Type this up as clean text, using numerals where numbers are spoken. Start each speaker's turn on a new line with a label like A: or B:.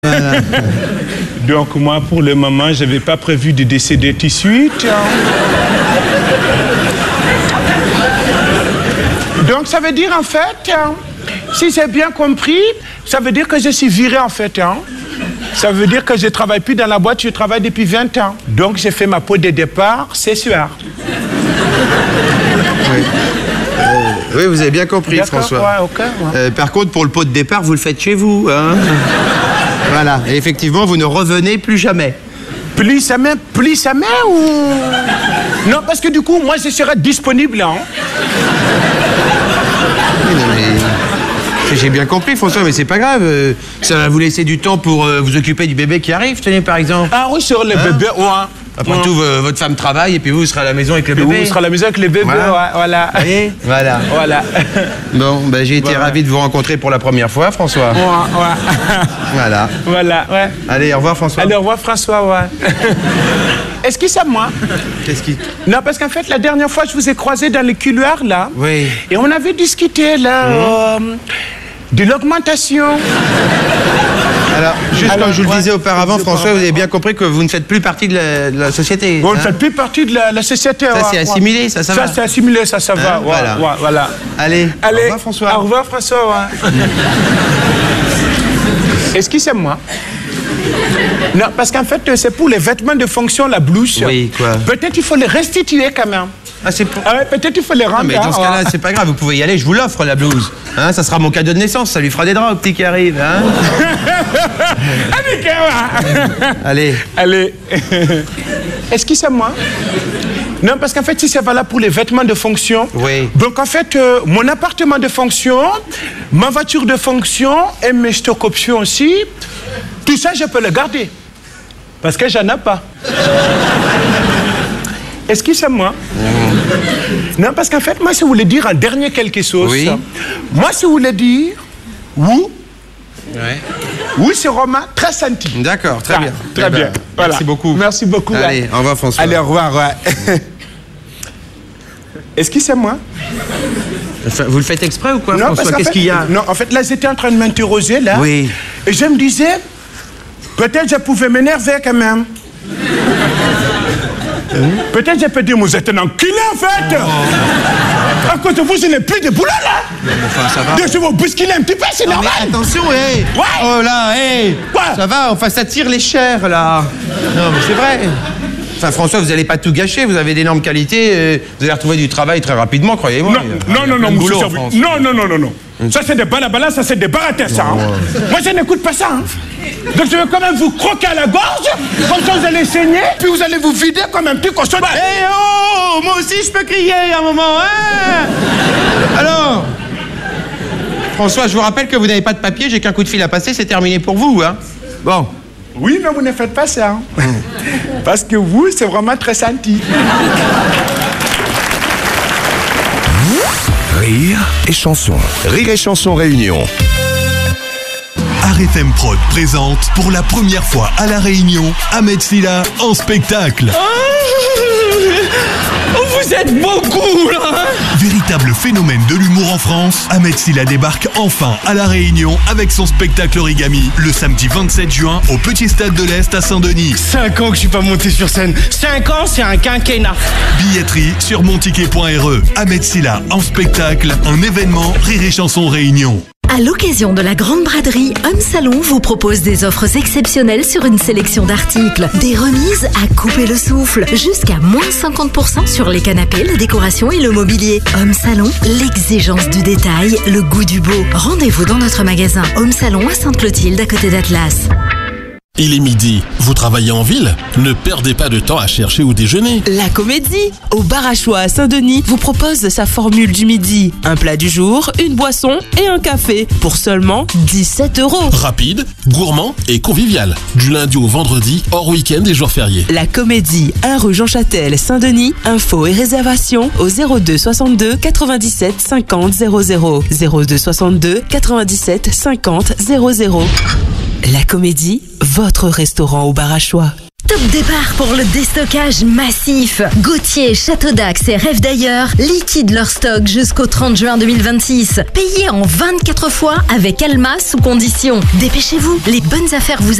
A: Voilà.
B: Donc moi, pour le moment, je n'avais pas prévu de décéder tout de suite. Donc ça veut dire en fait, si j'ai bien compris, ça veut dire que je suis viré en fait. Ça veut dire que je ne travaille plus dans la boîte, je travaille depuis 20 ans. Donc j'ai fait ma peau de départ, c'est sûr.
A: Oui. Oui, vous avez bien compris, François.
B: Ouais, okay, ouais.
A: Par contre, pour le pot de départ, vous le faites chez vous. Hein. Voilà. Et effectivement, vous ne revenez plus jamais.
B: Plus jamais ou... Non, parce que du coup, moi, je serai disponible. Hein.
A: Oui, non, mais... J'ai bien compris, François, mais c'est pas grave. Ça va vous laisser du temps pour vous occuper du bébé qui arrive, tenez, par exemple.
B: Ah oui, sur le bébé, ouais.
A: Après tout, votre femme travaille et puis vous serez à la maison avec le bébé.
B: Vous serez à la maison avec le bébé,
A: voilà.
B: Ouais, voilà.
A: Vous voyez ? Voilà.
B: Voilà.
A: Bon, ben, j'ai été ravi de vous rencontrer pour la première fois, François.
B: Ouais.
A: Voilà.
B: Voilà, ouais.
A: Allez, au revoir, François.
B: Allez, au revoir, François, ouais. Est-ce que c'est moi?
A: Qu'est-ce qui...
B: Non, parce qu'en fait, la dernière fois, je vous ai croisé dans les couloirs, là.
A: Oui.
B: Et on avait discuté, là, de l'augmentation.
A: Alors, juste comme je vous le disais auparavant, François, vous avez bien compris que vous ne faites plus partie de la société.
B: Vous ne faites plus partie de la société.
A: Ça, c'est assimilé, ça va.
B: Ça, c'est assimilé, ça va.
A: Voilà.
B: Voilà.
A: Allez, au revoir, François.
B: Au revoir, François, ouais. Est-ce que c'est moi? Non, parce qu'en fait, c'est pour les vêtements de fonction, la blouse.
A: Oui, quoi.
B: Peut-être il faut les restituer quand même.
A: Ah, c'est pour...
B: ouais, peut-être il faut les rendre.
A: Non, mais dans ce cas-là, c'est pas grave, vous pouvez y aller, je vous l'offre, la blouse. Hein, ça sera mon cadeau de naissance, ça lui fera des draps au petit qui arrive. Hein. Allez.
B: Est-ce que c'est moi? Non, parce qu'en fait, si c'est valable pour les vêtements de fonction,
A: oui.
B: Donc en fait, mon appartement de fonction, ma voiture de fonction et mes stock options aussi, tout ça, je peux le garder. Parce que j'en ai pas. Est-ce que c'est moi? Non, parce qu'en fait, moi, si vous voulez dire en dernier quelque chose,
A: oui.
B: Moi, si vous voulez dire, oui, c'est Romain, très senti.
A: D'accord, très bien.
B: Très bien. Voilà.
A: Merci beaucoup.
B: Merci beaucoup.
A: Allez, au revoir, François.
B: Allez, au revoir. Ouais. Est-ce que c'est moi?
A: Enfin, vous le faites exprès ou quoi,
B: non,
A: François? Qu'est-ce qu'il y a?
B: Non, en fait, là, j'étais en train de m'interroger, là.
A: Oui.
B: Et je me disais, peut-être je pouvais m'énerver quand même. Peut-être je peux dire, vous êtes un enculé, en fait. À cause de vous, je n'ai plus de boulot, là.
A: Enfin, ça va.
B: Je vais vous bousculer un petit peu, c'est normal.
A: Mais attention, hé.
B: Ouais.
A: Oh là, hé.
B: Quoi?
A: Ça va, enfin, ça tire les chairs, là. Non, mais c'est vrai. Enfin, François, vous n'allez pas tout gâcher, vous avez d'énormes qualités, vous allez retrouver du travail très rapidement, croyez-moi.
B: Non, monsieur Service. Non. Ça, c'est des balabala, ça, c'est des baratés, ça. Hein. Moi, je n'écoute pas ça. Hein. Donc, je vais quand même vous croquer à la gorge, comme ça, vous allez saigner, puis vous allez vous vider comme un petit cochon.
A: Eh oh, moi aussi, je peux crier à un moment, hein. Alors, François, je vous rappelle que vous n'avez pas de papier, j'ai qu'un coup de fil à passer, c'est terminé pour vous, hein. Bon.
B: Oui, mais vous ne faites pas ça. Hein. Parce que vous, c'est vraiment très senti.
C: Rire et chanson. Rire et chanson réunion.
D: RFM Prod présente pour la première fois à La Réunion Ahmed Silla en spectacle.
E: Vous êtes beaucoup là.
D: Véritable phénomène de l'humour en France, Ahmed Silla débarque enfin à La Réunion avec son spectacle Origami le samedi 27 juin au Petit Stade de l'Est à Saint-Denis.
E: 5 ans que je suis pas monté sur scène. 5 ans, c'est un quinquennat.
D: Billetterie sur monticket.re. Ahmed Silla en spectacle, un événement Rire et Chanson Réunion.
F: À l'occasion de la Grande Braderie, Homme Salon vous propose des offres exceptionnelles sur une sélection d'articles. Des remises à couper le souffle. Jusqu'à moins 50% sur les canapés, la décoration et le mobilier. Homme Salon, l'exigence du détail, le goût du beau. Rendez-vous dans notre magasin Homme Salon à Sainte-Clotilde, à côté d'Atlas.
G: Il est midi. Vous travaillez en ville? Ne perdez pas de temps à chercher où déjeuner.
H: La Comédie, au bar à choix à Saint-Denis, vous propose sa formule du midi. Un plat du jour, une boisson et un café pour seulement 17 €.
G: Rapide, gourmand et convivial. Du lundi au vendredi, hors week-end et jours fériés.
H: La Comédie, 1 rue Jean Châtel, Saint-Denis. Infos et réservations au 02 62 97 50 00. 02 62 97 50 00. La Comédie, votre restaurant au bar à choix.
F: Top départ pour le déstockage massif. Gauthier, Château d'Axe et Rêve d'ailleurs liquident leur stock jusqu'au 30 juin 2026. Payez en 24 fois avec Alma sous condition. Dépêchez-vous, les bonnes affaires vous